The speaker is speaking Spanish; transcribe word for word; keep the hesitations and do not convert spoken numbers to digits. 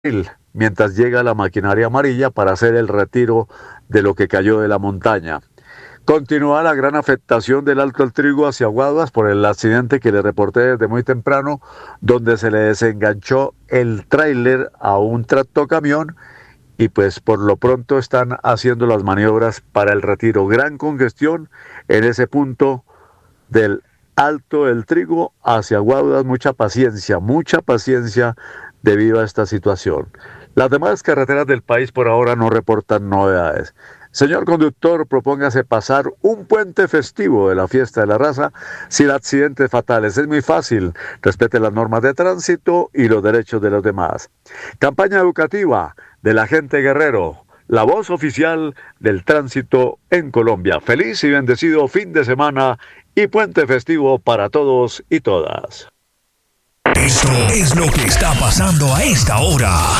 mientras llega la maquinaria amarilla para hacer el retiro de lo que cayó de la montaña. Continúa la gran afectación del Alto del Trigo hacia Guaduas por el accidente que le reporté desde muy temprano, donde se le desenganchó el tráiler a un tractocamión y pues por lo pronto están haciendo las maniobras para el retiro. Gran congestión en ese punto del Alto del Trigo hacia Guaduas. Mucha paciencia, mucha paciencia debido a esta situación. Las demás carreteras del país por ahora no reportan novedades. Señor conductor, propóngase pasar un puente festivo de la fiesta de la raza sin accidentes fatales. Es muy fácil. Respete las normas de tránsito y los derechos de los demás. Campaña educativa del agente Guerrero, la voz oficial del tránsito en Colombia. Feliz y bendecido fin de semana y puente festivo para todos y todas. Esto es lo que está pasando a esta hora.